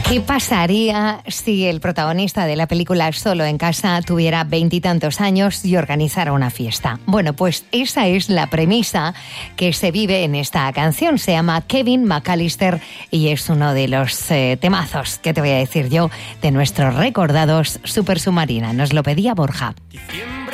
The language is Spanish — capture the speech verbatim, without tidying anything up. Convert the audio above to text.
¿Qué pasaría si el protagonista de la película Solo en casa tuviera veintitantos años y organizara una fiesta? Bueno, pues esa es la premisa que se vive en esta canción. Se llama Kevin McAllister y es uno de los eh, temazos, que te voy a decir yo, de nuestros recordados Super Submarina. Nos lo pedía Borja.